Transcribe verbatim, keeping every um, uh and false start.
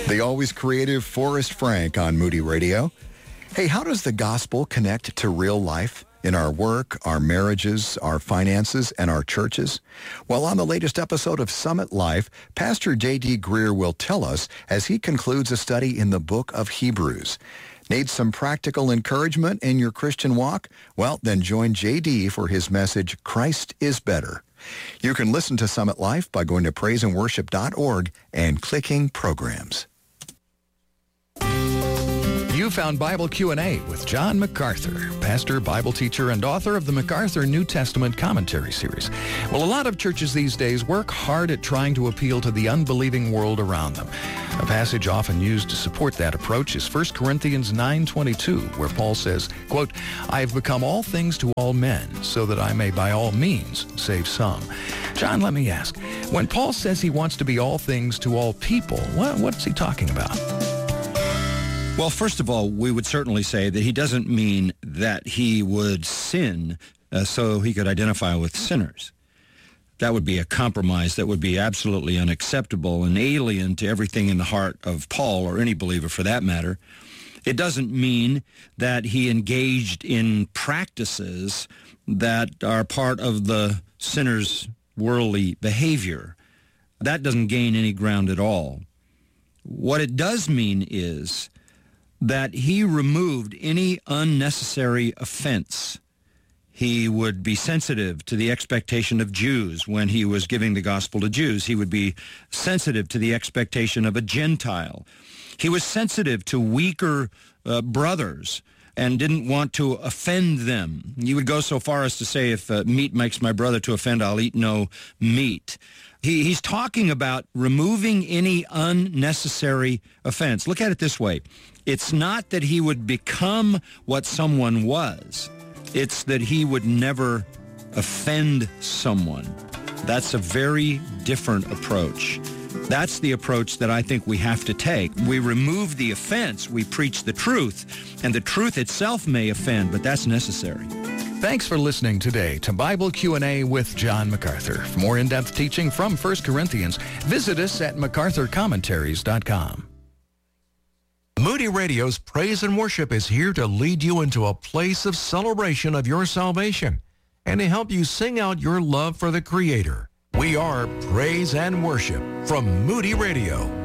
The always creative Forrest Frank on Moody Radio. Hey, how does the gospel connect to real life in our work, our marriages, our finances, and our churches? Well, on the latest episode of Summit Life, Pastor J D. Greer will tell us as he concludes a study in the book of Hebrews. Need some practical encouragement in your Christian walk? Well, then join J D for his message, Christ is Better. You can listen to Summit Life by going to praise and worship dot org and clicking Programs. You found Bible Q and A with John MacArthur, pastor, Bible teacher, and author of the MacArthur New Testament Commentary Series. Well, a lot of churches these days work hard at trying to appeal to the unbelieving world around them. A passage often used to support that approach is First Corinthians nine twenty-two, where Paul says, quote, I have become all things to all men, so that I may by all means save some. John, let me ask, when Paul says he wants to be all things to all people, what, what's he talking about? Well, first of all, we would certainly say that he doesn't mean that he would sin uh, so he could identify with sinners. That would be a compromise that would be absolutely unacceptable and alien to everything in the heart of Paul, or any believer for that matter. It doesn't mean that he engaged in practices that are part of the sinner's worldly behavior. That doesn't gain any ground at all. What it does mean is that he removed any unnecessary offense. He would be sensitive to the expectation of Jews when he was giving the gospel to Jews. He would be sensitive to the expectation of a Gentile. He was sensitive to weaker uh, brothers and didn't want to offend them. He would go so far as to say, if uh, meat makes my brother to offend, I'll eat no meat. He, he's talking about removing any unnecessary offense. Look at it this way. It's not that he would become what someone was. It's that he would never offend someone. That's a very different approach. That's the approach that I think we have to take. We remove the offense, we preach the truth, and the truth itself may offend, but that's necessary. Thanks for listening today to Bible Q and A with John MacArthur. For more in-depth teaching from First Corinthians, visit us at macarthur commentaries dot com. Moody Radio's Praise and Worship is here to lead you into a place of celebration of your salvation and to help you sing out your love for the Creator. We are Praise and Worship from Moody Radio.